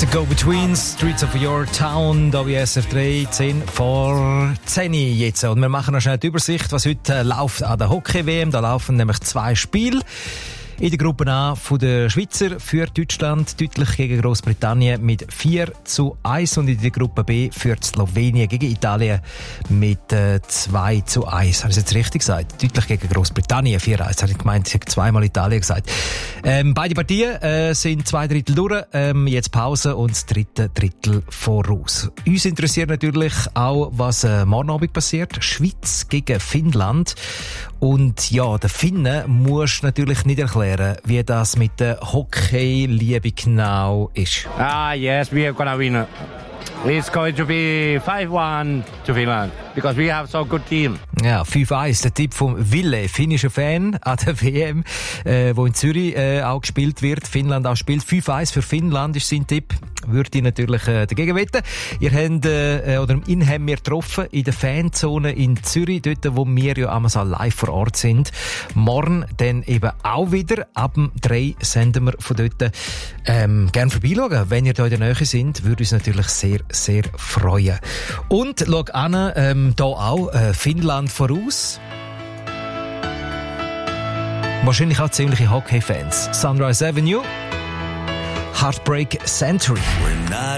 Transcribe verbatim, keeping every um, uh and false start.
The Go-Betweens, Streets of Your Town, da wie S F drei, zehn vor zehn jetzt. Und wir machen noch schnell die Übersicht, was heute läuft an der Hockey-W M. Da laufen nämlich zwei Spiele. In der Gruppe A von der Schweizer führt Deutschland deutlich gegen Großbritannien mit vier zu eins und in der Gruppe B führt Slowenien gegen Italien mit äh, zwei zu eins. Habe ich jetzt richtig gesagt? Deutlich gegen Großbritannien vier zu eins. Habe ich gemeint, ich habe zweimal Italien gesagt. Ähm, beide Partien äh, sind zwei Drittel durch, ähm, jetzt Pause und das dritte Drittel voraus. Uns interessiert natürlich auch, was äh, morgen Abend passiert. Schweiz gegen Finnland. Und ja, der Finnen muss natürlich nicht erklären, wie das mit der Hockey-Liebe genau ist. Ah, yes, we are gonna win. It's going to be five one to Finland, because we have so good team. Ja, fünf eins, der Tipp vom Ville, finnischer Fan an der W M, äh, wo in Zürich äh, auch gespielt wird, Finnland auch spielt. fünf eins für Finnland ist sein Tipp. Würde ich natürlich äh, dagegen wetten. Ihr habt, äh, oder ihn haben wir getroffen in der Fanzone in Zürich, dort, wo wir ja einmal live vor Ort sind. Morgen dann eben auch wieder. Ab dem drei senden wir von dort. Ähm, gerne vorbeischauen. Wenn ihr da in der Nähe sind, würde uns natürlich sehr, sehr freuen. Und schau an, ähm, da auch äh, Finnland voraus. Wahrscheinlich auch ziemliche Hockey-Fans. Sunrise Avenue, Heartbreak Century.